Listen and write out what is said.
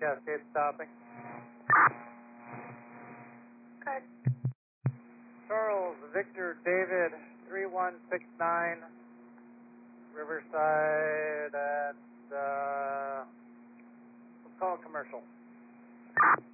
Cascade stopping. Good. Charles Victor David 3169 Riverside at let's call it commercial.